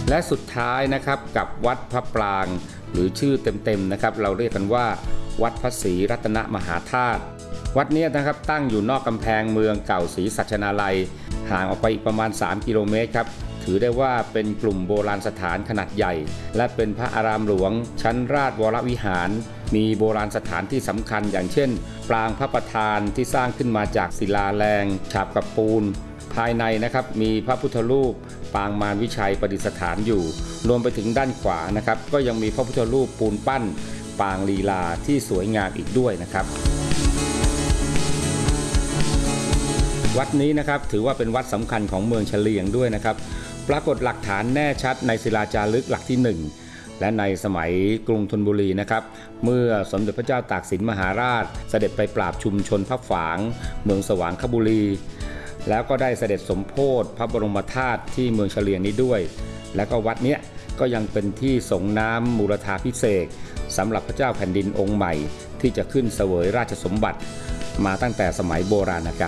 และสุดท้ายนะครับกับวัดพระปรางหรือชื่อเต็มๆนะครับเราเรียกกันว่าวัดพระศรีรัตนมหาธาตุวัดนี้นะครับตั้งอยู่นอกกำแพงเมืองเก่าศรีสัชนาลัยห่างออกไปอีกประมาณ3 กิโลเมตรครับถือได้ว่าเป็นกลุ่มโบราณสถานขนาดใหญ่และเป็นพระอารามหลวงชั้นราชวรวิหารมีโบราณสถานที่สำคัญอย่างเช่นปรางพระประธานที่สร้างขึ้นมาจากศิลาแรงฉาบกับปูนภายในนะครับมีพระพุทธรูปปางมารวิชัยประดิษฐานอยู่รวมไปถึงด้านขวานะครับก็ยังมีพระพุทธรูปปูนปั้นปางลีลาที่สวยงามอีกด้วยนะครับวัดนี้นะครับถือว่าเป็นวัดสำคัญของเมืองเฉลียงด้วยนะครับปรากฏหลักฐานแน่ชัดในศิลาจารึกหลักที่1และในสมัยกรุงธนบุรีนะครับเมื่อสมเด็จพระเจ้าตากสินมหาราชเสด็จไปปราบชุมชนพระฝางเมืองสว่างคบุรีแล้วก็ได้เสด็จสมโภชพระบรมธาตุที่เมืองเฉลียงนี้ด้วยแล้วก็วัดเนี้ยก็ยังเป็นที่ส่งน้ำมูรธาภิเษกสำหรับพระเจ้าแผ่นดินองค์ใหม่ที่จะขึ้นเสวยราชสมบัติมาตั้งแต่สมัยโบราณกาล